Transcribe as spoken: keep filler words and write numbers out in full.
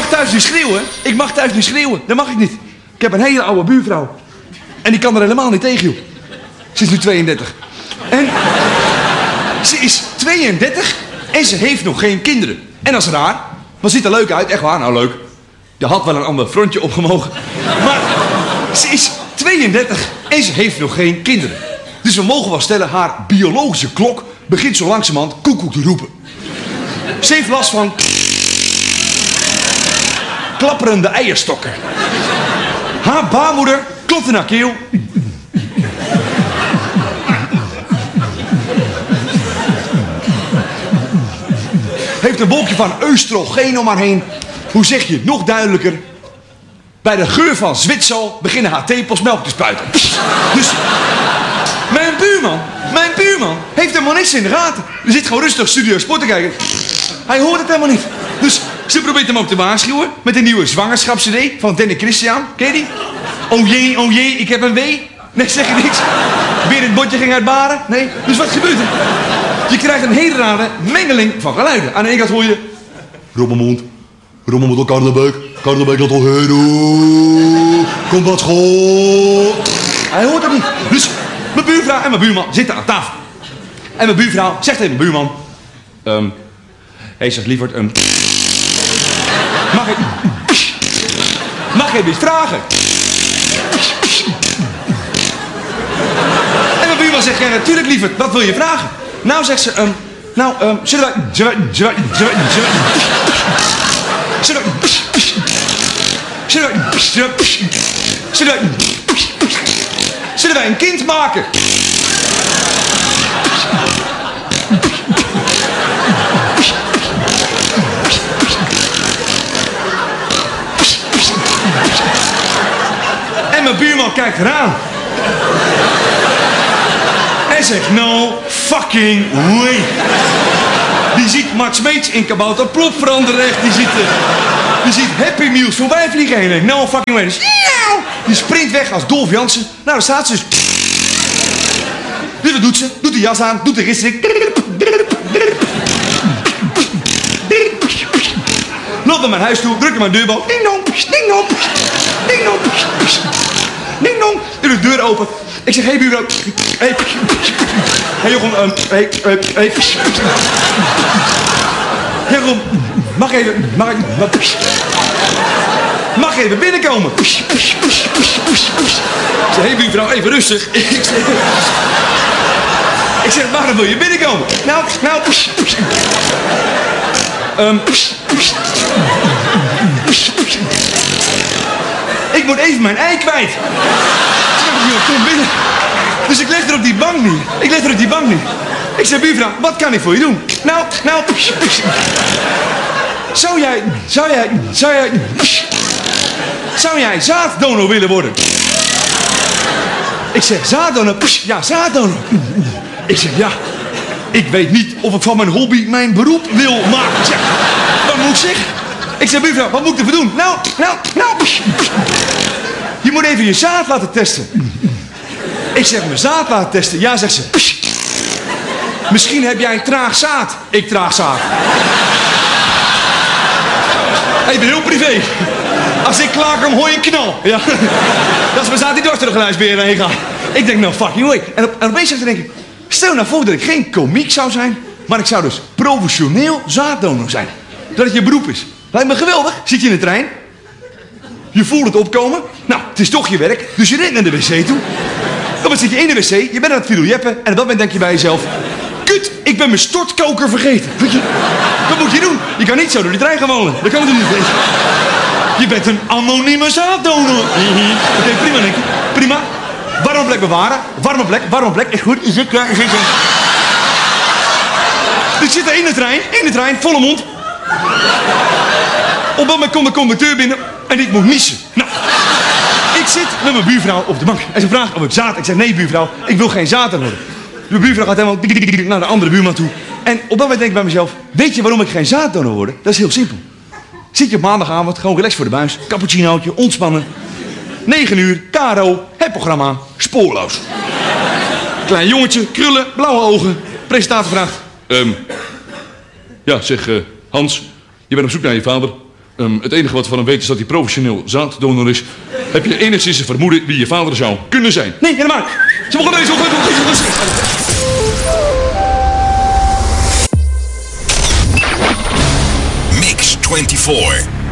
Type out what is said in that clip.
mag thuis niet schreeuwen. Ik mag thuis niet schreeuwen. Dat mag ik niet. Ik heb een hele oude buurvrouw. En die kan er helemaal niet tegen, joh. Ze is nu tweeëndertig. En ze is tweeëndertig en ze heeft nog geen kinderen. En dat is raar. Maar ziet er leuk uit. Echt waar, nou leuk. Je had wel een ander frontje opgemogen. Maar ze is tweeëndertig en ze heeft nog geen kinderen. Dus we mogen wel stellen, haar biologische klok begint zo langzamerhand koekoek te roepen. Ze heeft last van klapperende eierstokken. Haar baarmoeder klopt in haar keel. Heeft een wolkje van oestrogeen om haar heen. Hoe zeg je, nog duidelijker. Bij de geur van Zwitsal beginnen haar tepels melk te spuiten. Dus mijn buurman, mijn buurman heeft helemaal niks in de gaten. Er zit gewoon rustig Studio Sport te kijken. Hij hoort het helemaal niet. Dus ze probeert hem ook te waarschuwen met een nieuwe zwangerschapscd van Danny Christian. Ken je die? Oh jee, oh jee, ik heb een wee. Nee, zeg je niks. Weer het botje ging uit baren. Nee, dus wat gebeurt er? Je krijgt een hele rare mengeling van geluiden. Aan de ene kant hoor je... Rommelmond, Rommelmond op Karnebeek. Karnebeek laat al heen. Kom wat school. Hij hoort het niet. Dus mijn buurvrouw en mijn buurman zitten aan tafel. En mijn buurvrouw zegt tegen mijn buurman... Um, Hé, zeg lieverd, um, mag ik... Mag ik iets vragen? En mijn buurman zegt, ja, natuurlijk lieverd, wat wil je vragen? Nou, zegt ze, um, nou, um, zullen wij... Zullen wij... Zullen wij... Zullen wij... Zullen wij... Zullen wij... Zullen wij... Zullen wij... Zullen wij een kind maken? En mijn buurman kijkt eraan. En zegt, no fucking way. Die ziet Mart Smeets in Kabouter Plop veranderen echt. Die ziet, uh, die ziet Happy Meals voorbij vliegen heen. No fucking way. Dus, die sprint weg als Dolf Jansen. Nou, daar staat ze dus. Dus wat doet ze? Doet de jas aan, doet de ritsrik. Loopt naar mijn huis toe, druk in mijn deurbel. Ding dong, ding dong, ding dong, ding dong. Doe de deur open. Ik zeg, hey buurvrouw. Hey, hey Jochem, um, hey, hey, hey. Hey Jochem, mag even, mag ik, mag even binnenkomen? Ik zeg, hey buurvrouw, even rustig. Ik zeg, ik zeg, waarom wil je binnenkomen? Nou, nou. Um, ik moet even mijn ei kwijt. Kom binnen. Dus ik leg er op die bank niet. Ik leg er op die bank niet. Ik zeg, buurvrouw, wat kan ik voor je doen? Nou, nou. Zou jij, zou jij, zou jij, zou jij zaaddonor willen worden? Ik zeg, zaaddonor? Ja, zaaddonor. Ik zeg, ja. Ik weet niet of ik van mijn hobby mijn beroep wil maken. Ik zeg, wat moet ik zeggen? Ik zeg, buurvrouw, wat moet ik ervoor doen? Nou, nou, nou. Je moet even je zaad laten testen. Ik zeg, mijn zaad laten testen? Ja, zegt ze. Misschien heb jij traag zaad. Ik traag zaad. Ik ben heel privé. Als ik klaar kom, hoor je een knal. Ja. Dat is mijn zaad die dwars door de geluidsbeheer heen gaat. Ik denk, nou fucking way. En, op, en opeens zeg ik, denk ik, stel nou voor dat ik geen komiek zou zijn, maar ik zou dus professioneel zaaddonor zijn. Dat het je beroep is. Lijkt me geweldig. Zit je in de trein? Je voelt het opkomen. Nou, het is toch je werk, dus je rent naar de wc toe. Dan zit je in de wc, je bent aan het fideljeppen en op dat moment denk je bij jezelf, kut, ik ben mijn stortkoker vergeten. Weet je? Wat moet je doen? Je kan niet zo door die trein gaan wonen. Dat kan natuurlijk niet. Je bent een anonieme zaaddonor. Oké, okay, prima denk ik. Prima. Warme plek bewaren. Warme plek, warme plek. Is goed. Is het klaar? Is het klaar? Dus ik zit daar in de trein, in de trein, volle mond. Op dat moment komt de conducteur binnen en ik moet niezen. Nou, ik zit met mijn buurvrouw op de bank. En ze vraagt of ik zaad. Ik zeg, nee buurvrouw, ik wil geen zaad worden. De buurvrouw gaat helemaal naar de andere buurman toe. En op dat moment denk ik bij mezelf, weet je waarom ik geen zaaddonor word? Dat is heel simpel. Zit je op maandagavond, gewoon relax voor de buis, cappuccinootje, ontspannen. negen uur, K R O, het programma, spoorloos. Klein jongetje, krullen, blauwe ogen. Presentator vraagt, um, ja zeg uh, Hans, je bent op zoek naar je vader. Um, het enige wat we van hem weten is dat hij professioneel zaaddonor is. Heb je enigszins een vermoeden wie je vader zou kunnen zijn? Nee, helemaal niet. Ze mogen deze ook Mix twenty-four.